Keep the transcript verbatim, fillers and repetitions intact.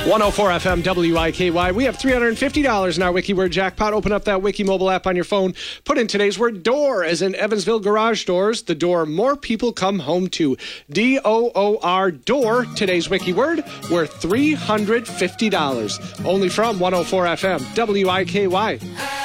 one oh four F M W I K Y. We have three hundred fifty dollars in our Wiki Word jackpot. Open up that Wiki mobile app on your phone. Put in today's word door, as in Evansville Garage Doors, the door more people come home to. D O O R, door. Today's Wiki Word worth three hundred fifty dollars. Only from one oh four F M W I K Y.